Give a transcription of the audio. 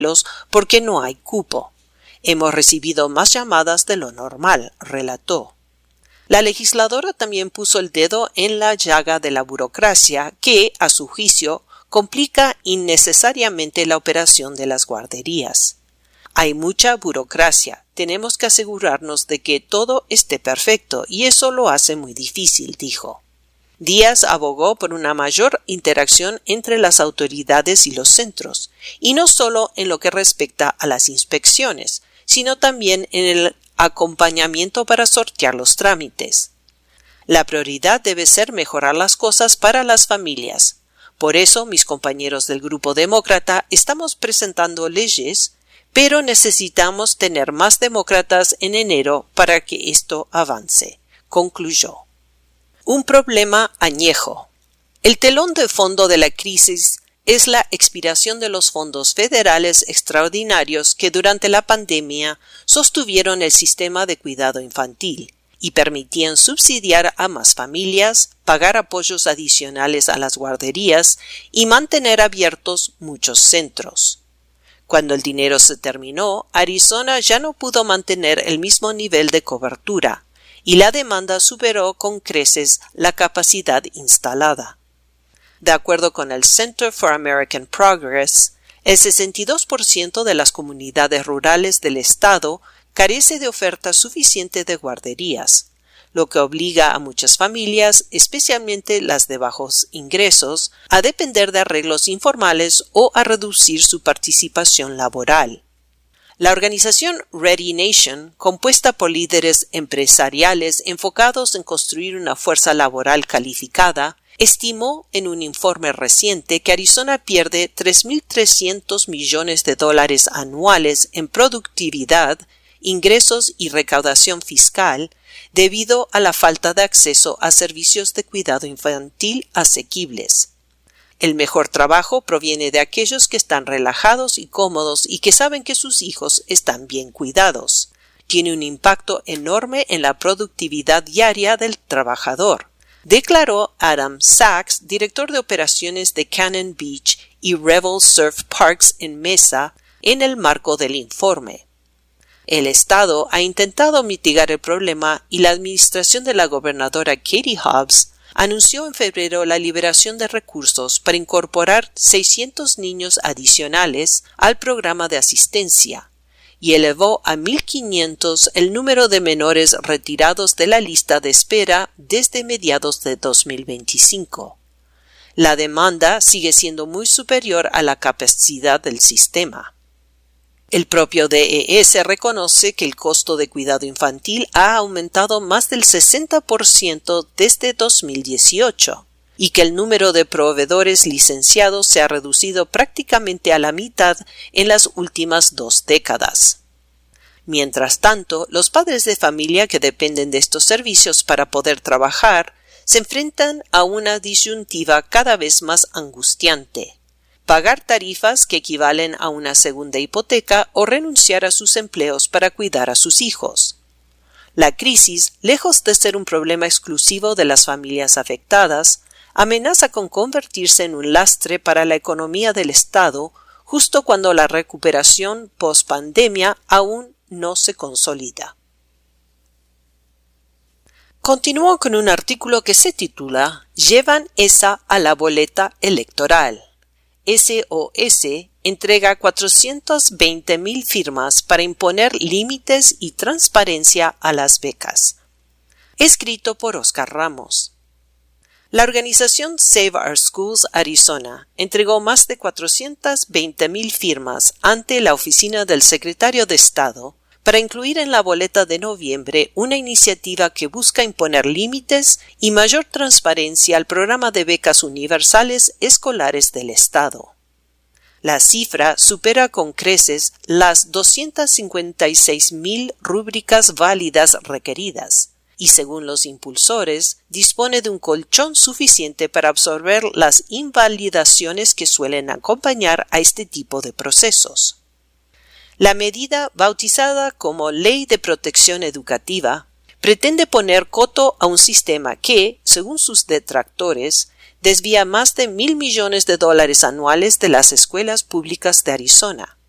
porque no hay cupo. Hemos recibido más llamadas de lo normal, relató. La legisladora también puso el dedo en la llaga de la burocracia que, a su juicio, complica innecesariamente la operación de las guarderías. Hay mucha burocracia, tenemos que asegurarnos de que todo esté perfecto y eso lo hace muy difícil, dijo. Díaz abogó por una mayor interacción entre las autoridades y los centros, y no solo en lo que respecta a las inspecciones, sino también en el acompañamiento para sortear los trámites. La prioridad debe ser mejorar las cosas para las familias. Por eso, mis compañeros del Grupo Demócrata estamos presentando leyes, pero necesitamos tener más demócratas en enero para que esto avance, concluyó. Un problema añejo. El telón de fondo de la crisis es la expiración de los fondos federales extraordinarios que durante la pandemia sostuvieron el sistema de cuidado infantil y permitían subsidiar a más familias, pagar apoyos adicionales a las guarderías y mantener abiertos muchos centros. Cuando el dinero se terminó, Arizona ya no pudo mantener el mismo nivel de cobertura y la demanda superó con creces la capacidad instalada. De acuerdo con el Center for American Progress, el 62% de las comunidades rurales del estado carece de oferta suficiente de guarderías, lo que obliga a muchas familias, especialmente las de bajos ingresos, a depender de arreglos informales o a reducir su participación laboral. La organización Ready Nation, compuesta por líderes empresariales enfocados en construir una fuerza laboral calificada, estimó en un informe reciente que Arizona pierde $3.300 millones anuales en productividad, ingresos y recaudación fiscal debido a la falta de acceso a servicios de cuidado infantil asequibles. El mejor trabajo proviene de aquellos que están relajados y cómodos y que saben que sus hijos están bien cuidados. Tiene un impacto enorme en la productividad diaria del trabajador, declaró Adam Sachs, director de operaciones de Cannon Beach y Revel Surf Parks en Mesa, en el marco del informe. El Estado ha intentado mitigar el problema y la administración de la gobernadora Katie Hobbs anunció en febrero la liberación de recursos para incorporar 600 niños adicionales al programa de asistencia y elevó a 1.500 el número de menores retirados de la lista de espera desde mediados de 2025. La demanda sigue siendo muy superior a la capacidad del sistema. El propio DES reconoce que el costo de cuidado infantil ha aumentado más del 60% desde 2018 y que el número de proveedores licenciados se ha reducido prácticamente a la mitad en las últimas 2 décadas. Mientras tanto, los padres de familia que dependen de estos servicios para poder trabajar se enfrentan a una disyuntiva cada vez más angustiante: pagar tarifas que equivalen a una segunda hipoteca o renunciar a sus empleos para cuidar a sus hijos. La crisis, lejos de ser un problema exclusivo de las familias afectadas, amenaza con convertirse en un lastre para la economía del Estado justo cuando la recuperación post-pandemia aún no se consolida. Continúo con un artículo que se titula «Llevan esa a la boleta electoral». SOS entrega 420,000 firmas para imponer límites y transparencia a las becas. Escrito por Oscar Ramos. La organización Save Our Schools Arizona entregó más de 420,000 firmas ante la oficina del secretario de Estado para incluir en la boleta de noviembre una iniciativa que busca imponer límites y mayor transparencia al programa de becas universales escolares del Estado. La cifra supera con creces las 256,000 rúbricas válidas requeridas y, según los impulsores, dispone de un colchón suficiente para absorber las invalidaciones que suelen acompañar a este tipo de procesos. La medida, bautizada como Ley de Protección Educativa, pretende poner coto a un sistema que, según sus detractores, desvía más de $1,000 millones anuales de las escuelas públicas de Arizona.